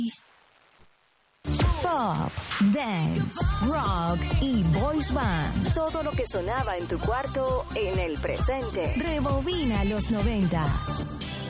Pop, dance, rock y boys band. Todo lo que sonaba en tu cuarto en el presente. Rebobina los 90.